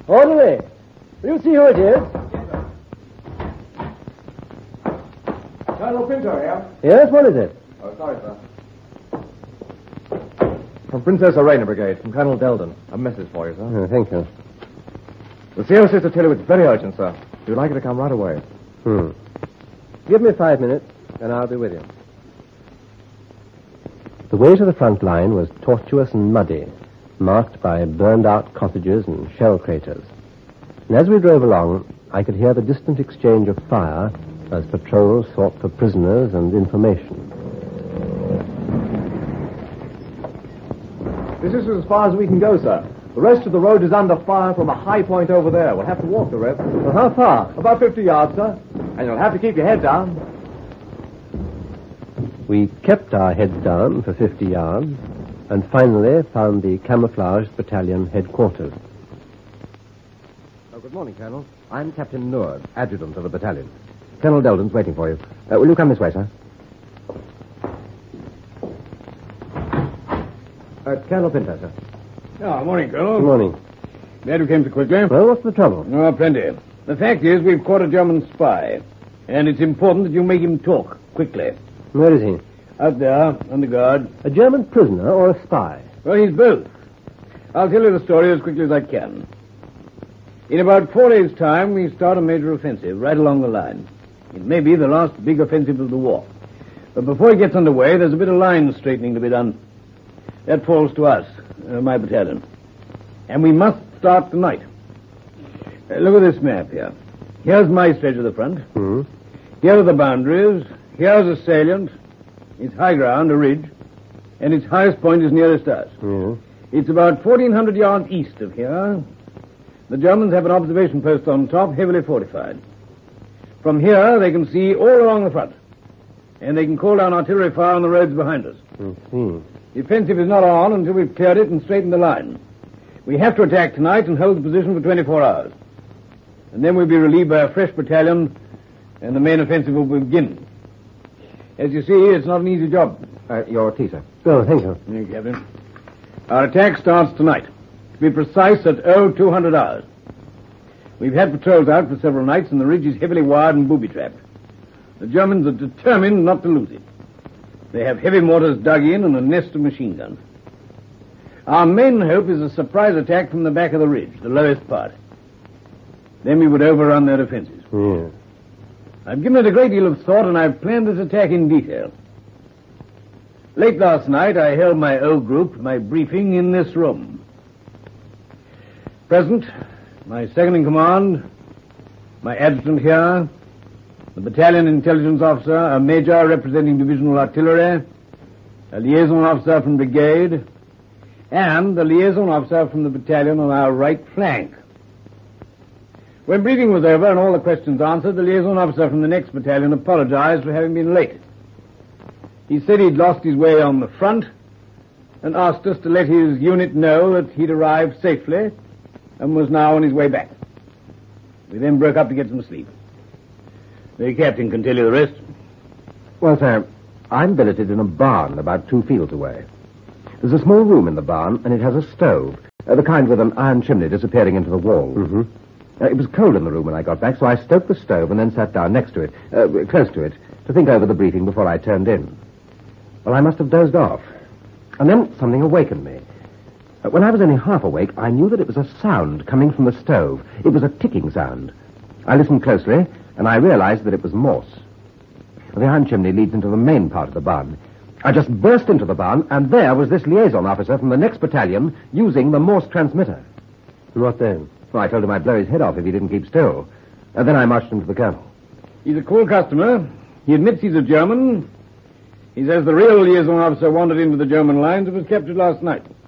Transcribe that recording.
Orderly, will you see who it is? Colonel Pinto here. Yes, what is it? Oh, sorry, sir. From Princess Arena Brigade, from Colonel Delden. A message for you, sir. Thank you. The CO says to tell you it's very urgent, sir. You'd like her to come right away. Give me 5 minutes, and I'll be with you. The way to the front line was tortuous and muddy, marked by burned-out cottages and shell craters. And as we drove along, I could hear the distant exchange of fire as patrols sought for prisoners and information. This is as far as we can go, sir. The rest of the road is under fire from a high point over there. We'll have to walk the rest. Well, how far? About 50 yards, sir. And you'll have to keep your head down. We kept our heads down for 50 yards and finally found the camouflaged battalion headquarters. Oh, good morning, Colonel. I'm Captain Noord, adjutant of the battalion. Colonel Delden's waiting for you. Will you come this way, sir? Colonel Pinto, sir. Oh, morning, Colonel. Good morning. Glad you came so quickly. Well, what's the trouble? Oh, plenty. The fact is, we've caught a German spy, and it's important that you make him talk quickly. Where is he? Out there, on the guard. A German prisoner or a spy? Well, he's both. I'll tell you the story as quickly as I can. In about 4 days' time, we start a major offensive right along the line. It may be the last big offensive of the war. But before it gets underway, there's a bit of line straightening to be done. That falls to us, my battalion. And we must start tonight. Look at this map here. Here's my stretch of the front. Here are the boundaries. Here's a salient. It's high ground, a ridge. And its highest point is nearest us. It's about 1,400 yards east of here. The Germans have an observation post on top, heavily fortified. From here, they can see all along the front. And they can call down artillery fire on the roads behind us. The offensive is not on until we've cleared it and straightened the line. We have to attack tonight and hold the position for 24 hours. And then we'll be relieved by a fresh battalion, and the main offensive will begin. As you see, it's not an easy job. Your tea, sir. Oh, thank you. Thank you, Captain. Our attack starts tonight. To be precise, at 0200 hours. We've had patrols out for several nights, and the ridge is heavily wired and booby-trapped. The Germans are determined not to lose it. They have heavy mortars dug in and a nest of machine guns. Our main hope is a surprise attack from the back of the ridge, the lowest part. Then we would overrun their defenses. Yes. I've given it a great deal of thought, and I've planned this attack in detail. Late last night, I held my O group, my briefing, in this room. Present, my second in command, my adjutant here, the battalion intelligence officer, a major representing divisional artillery, a liaison officer from brigade, and the liaison officer from the battalion on our right flank. When briefing was over and all the questions answered, the liaison officer from the next battalion apologized for having been late. He said he'd lost his way on the front and asked us to let his unit know that he'd arrived safely and was now on his way back. We then broke up to get some sleep. The captain can tell you the rest. Well, sir, I'm billeted in a barn about 2 fields away. There's a small room in the barn, and it has a stove, the kind with an iron chimney disappearing into the wall. It was cold in the room when I got back, so I stoked the stove and then sat down next to it, close to it, to think over the briefing before I turned in. Well, I must have dozed off. And then something awakened me. When I was only half awake, I knew that it was a sound coming from the stove. It was a ticking sound. I listened closely, and I realized that it was Morse. The iron chimney leads into the main part of the barn. I just burst into the barn, and there was this liaison officer from the next battalion using the Morse transmitter. What then? Well, I told him I'd blow his head off if he didn't keep still. And then I marched him to the colonel. He's a cool customer. He admits he's a German. He says the real liaison officer wandered into the German lines and was captured last night.